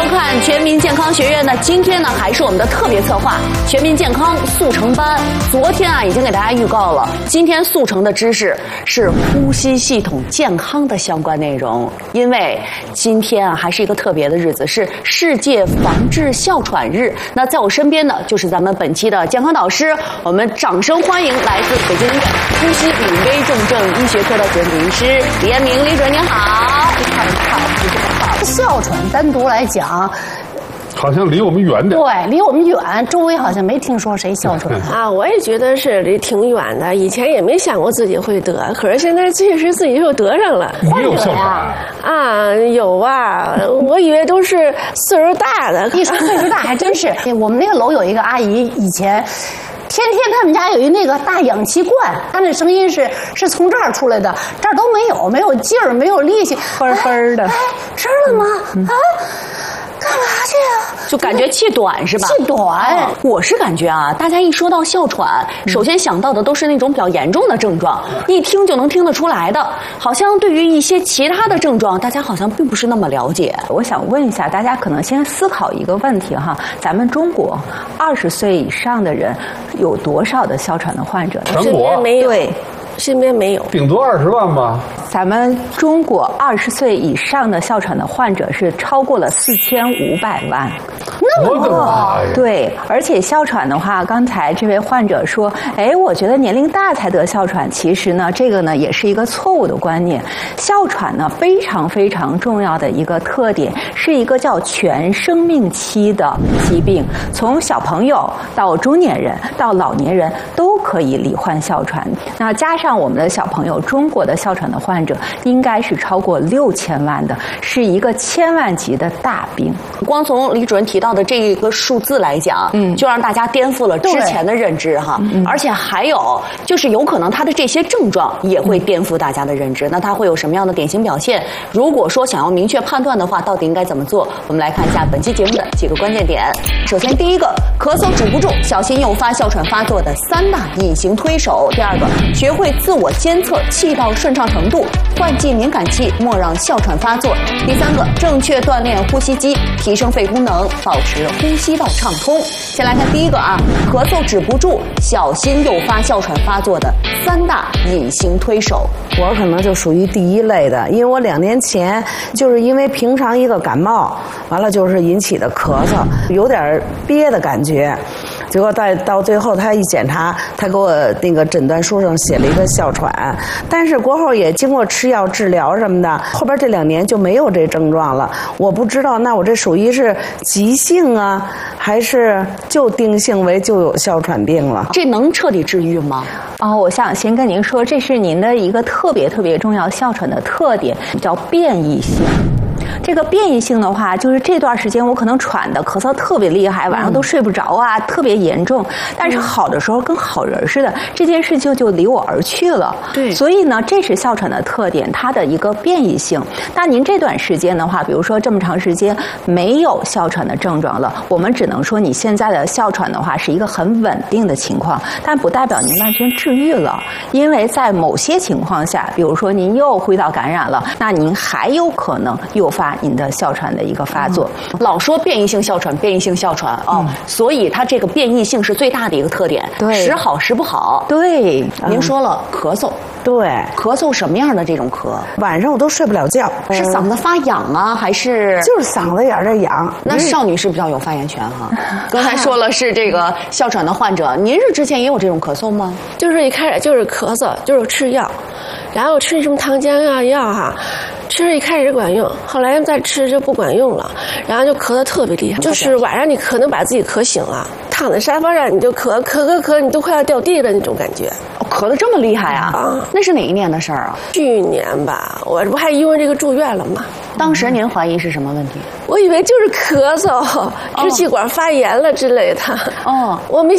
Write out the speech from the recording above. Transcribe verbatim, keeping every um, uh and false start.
看全民健康学院呢，今天呢还是我们的特别策划全民健康速成班。昨天啊已经给大家预告了，今天速成的知识是呼吸系统健康的相关内容。因为今天啊还是一个特别的日子，是世界防治哮喘日。那在我身边呢就是咱们本期的健康导师，我们掌声欢迎来自北京医院呼吸与危重症医学科的主任医师李彦明，李主任您好。 看看不这么大，哮喘单独来讲。 好像离我们远点， 对，离我们远，周围好像没听说谁哮喘啊。我也觉得是离挺远的，以前也没想过自己会得，可是现在确实自己又得上了。 你有哮喘啊？有啊，我以为都是岁数大的。 一说岁数大，还真是。我们那个楼有一个阿姨，以前。天天他们家有一那个大氧气罐，她那声音是是从这儿出来的，这儿都没有，没有劲儿，没有力气， 嘣嘣的。 哎，知道吗？嗯、啊，干嘛去啊？ 就感觉气短是吧？ 气短、 哦。我是感觉啊，大家一说到哮喘，首先想到的都是那种比较严重的症状，一听就能听得出来的。好像对于一些其他的症状，大家好像并不是那么了解。 我想问一下，大家可能先思考一个问题哈，咱们中国二十岁以上的人有多少的哮喘的患者？ 全国没有。 对。 身边没有， 顶多二十万吧。 咱们中国二十岁以上的哮喘的患者是超过了四千五百万， 那么多。 对，而且哮喘的话，刚才这位患者说，哎，我觉得年龄大才得哮喘，其实呢，这个呢也是一个错误的观念。哮喘呢非常非常重要的一个特点，是一个叫全生命期的疾病，从小朋友到中年人到老年人都可以罹患哮喘。那加上上我们的小朋友，中国的哮喘的患者应该是超过六千万的，是一个千万级的大病。 光从李主任提到的这一个数字来讲，嗯，就让大家颠覆了之前的认知哈。嗯、而且还有就是有可能他的这些症状也会颠覆大家的认知。嗯、那他会有什么样的典型表现？如果说想要明确判断的话，到底应该怎么做？我们来看一下本期节目的几个关键点。首先，第一个，咳嗽止不住，小心诱发哮喘发作的三大隐形推手。第二个，学会自我监测气道顺畅程度，换季敏感期，莫让哮喘发作。第三个，正确锻炼呼吸机，提升肺功能，保持呼吸道畅通。先来看第一个啊，咳嗽止不住，小心诱发哮喘发作的三大隐形推手。 我可能就属于第一类的，因为我两年前就是因为平常一个感冒，完了就是引起的咳嗽，有点憋的感觉。结果到到最后，他一检查，他给我那个诊断书上写了一个哮喘，但是过后也经过吃药治疗什么的，后边这两年就没有这症状了。我不知道，那我这属于是急性啊，还是就定性为就有哮喘病了？ 这能彻底治愈吗？ 哦，我想先跟您说，这是您的一个特别特别重要哮喘的特点，叫变异性。这个变异性的话，就是这段时间我可能喘的咳嗽特别厉害，晚上都睡不着啊，嗯、特别严重。但是好的时候跟好人似的，这件事情就离我而去了。 对， 所以呢，这是哮喘的特点，它的一个变异性。那您这段时间的话，比如说这么长时间没有哮喘的症状了，我们只能说你现在的哮喘的话是一个很稳定的情况，但不代表您完全治愈了，因为在某些情况下，比如说您又呼吸道感染了，那您还有可能诱发您的哮喘的一个发作。 嗯、老说变异性哮喘，变异性哮喘啊、哦嗯，所以它这个变异性是最大的一个特点， 对， 时好时不好。 对， 您说了咳嗽， 对， 咳嗽什么样的这种咳？ 晚上我都睡不了觉， 是嗓子发痒啊，还是就是嗓子眼儿痒？ 那邵女士比较有发言权哈。刚才说了是这个哮喘的患者，您是之前也有这种咳嗽吗？ 就是一开始就是咳嗽，就是吃药，然后吃什么糖浆啊药哈。吃一开始管用，后来再吃就不管用了，然后就咳得特别厉害，就是晚上你可能把自己咳醒了，躺在沙发上你就咳咳咳咳，你都快要掉地的那种感觉。 哦、咳得这么厉害啊！啊，那是哪一年的事儿啊？ 去年吧，我这不还因为这个住院了吗？ 当时您怀疑是什么问题？ 我以为就是咳嗽、支气管发炎了之类的。哦，我没